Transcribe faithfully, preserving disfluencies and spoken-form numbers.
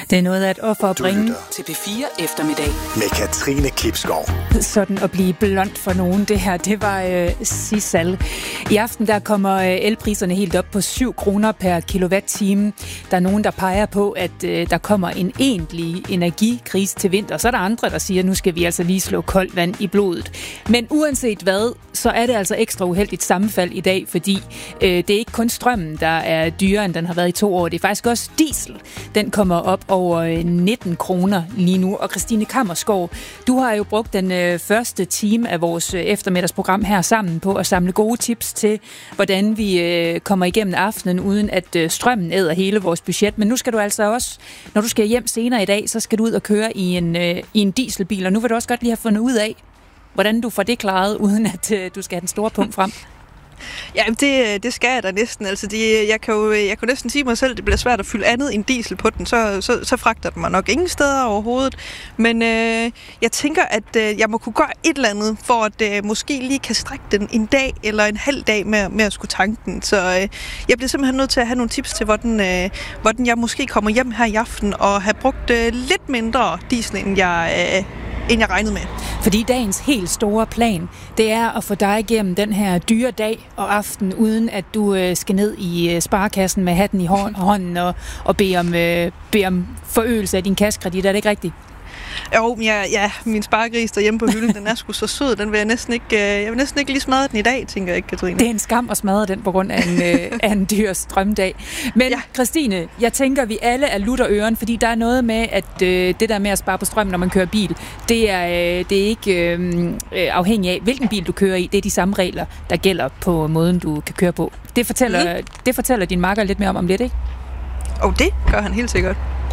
Det er noget af et offer at bringe til P fire eftermiddag med Katrine Klipskov. Sådan at blive blond for nogen. Det her, det var øh, Sisal. I aften der kommer øh, elpriserne helt op på syv kroner per kilowatt-time. Der er nogen, der peger på, at øh, der kommer en egentlig energikrise til vinter. Så er der andre, der siger, at nu skal vi altså lige slå koldt vand i blodet. Men uanset hvad, så er det altså ekstra uheldigt sammenfald i dag, fordi øh, det er ikke kun strømmen, der er dyrere, end den har været i to år. Det er faktisk også diesel. Den kommer op over nitten kroner lige nu. Og Christine Kammerskov, du har jo brugt den øh, første time af vores øh, eftermiddagsprogram her sammen på at samle gode tips til, hvordan vi øh, kommer igennem aftenen, uden at øh, strømmen æder hele vores budget. Men nu skal du altså også, når du skal hjem senere i dag, så skal du ud og køre i en, øh, i en dieselbil. Og nu vil du også godt lige have fundet ud af, hvordan du får det klaret, uden at øh, du skal have den store punkt frem. Ja, det, det skal jeg da næsten. Altså, de, jeg, kan jo, jeg kan næsten sige mig selv, at det bliver svært at fylde andet end diesel på den, så, så, så fragter den mig nok ingen steder overhovedet. Men øh, jeg tænker, at øh, jeg må kunne gøre et eller andet, for at øh, måske lige kan strække den en dag eller en halv dag med, med at skulle tanke den. Så øh, jeg bliver simpelthen nødt til at have nogle tips til, hvordan, øh, hvordan jeg måske kommer hjem her i aften og have brugt øh, lidt mindre diesel, end jeg... Øh, end jeg regnede med. Fordi dagens helt store plan, det er at få dig igennem den her dyre dag og aften, uden at du øh, skal ned i øh, sparekassen med hatten i hånden og, og bede om, øh, bede om forøgelse af din kassekredit. Er det ikke rigtigt? Jo, ja, ja, min sparegris derhjemme på hylden, den er sgu så sød. Den vil jeg næsten ikke, jeg vil næsten ikke lige smadre den i dag, tænker jeg ikke, Katrine. Det er en skam at smadre den på grund af en, øh, af en dyr strømdag. Men ja. Christine, jeg tænker, at vi alle er lutter øren, fordi der er noget med, at øh, det der med at spare på strøm, når man kører bil, det er, øh, det er ikke øh, afhængigt af, hvilken bil du kører i. Det er de samme regler, der gælder på måden, du kan køre på. Det fortæller, mm. det fortæller din makker lidt mere om om lidt, ikke? Og oh, det gør han helt sikkert.